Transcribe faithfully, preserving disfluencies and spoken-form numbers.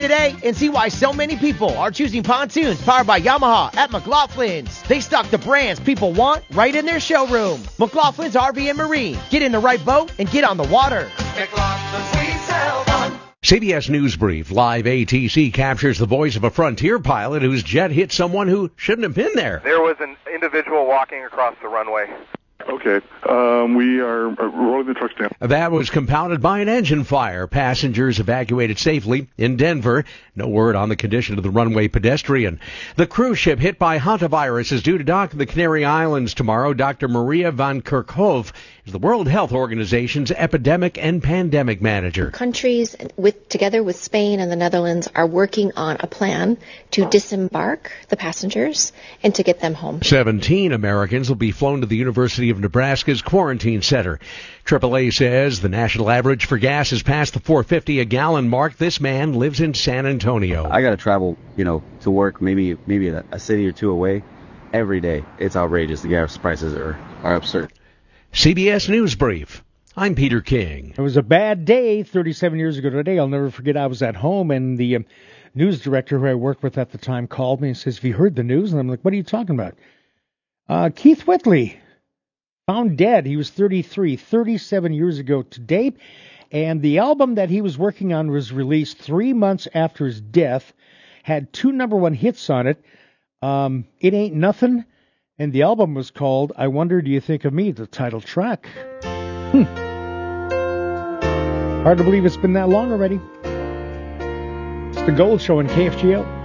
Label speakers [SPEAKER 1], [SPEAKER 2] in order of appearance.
[SPEAKER 1] today and see why so many people are choosing pontoons powered by Yamaha at McLaughlin's. They stock the brands people want right in their showroom. McLaughlin's R V and Marine. Get in the right boat and get on the water.
[SPEAKER 2] McLaughlin's, we sell fun.
[SPEAKER 3] C B S News Brief. Live A T C captures the voice of a Frontier pilot whose jet hit someone who shouldn't have been there.
[SPEAKER 4] There was an individual walking across the runway.
[SPEAKER 5] Okay, um, we are rolling the trucks down.
[SPEAKER 3] That was compounded by an engine fire. Passengers evacuated safely in Denver. No word on the condition of the runway pedestrian. The cruise ship hit by hantavirus is due to dock in the Canary Islands tomorrow. Doctor Maria van Kerkhove is the World Health Organization's epidemic and pandemic manager.
[SPEAKER 6] Countries, with together with Spain and the Netherlands, are working on a plan to disembark the passengers and to get them home.
[SPEAKER 3] Seventeen Americans will be flown to the University of Nebraska's quarantine center. triple A says the national average for gas has passed the four fifty a gallon mark. This man lives in San Antonio.
[SPEAKER 7] I got to travel, you know, to work maybe maybe a, a city or two away every day. It's outrageous. The gas prices are, are absurd.
[SPEAKER 3] C B S News Brief. I'm Peter King.
[SPEAKER 8] It was a bad day thirty-seven years ago today. I'll never forget. I was at home, and the um, news director who I worked with at the time called me and says, "Have you heard the news?" And I'm like, "What are you talking about?" Uh, Keith Whitley found dead. He was thirty-three, thirty-seven years ago today. And the album that he was working on was released three months after his death. Had two number one hits on it. Um, It Ain't Nothing. And the album was called I Wonder Do You Think of Me, the title track. Hmm. Hard to believe it's been that long already. It's the Gold Show on K F G L.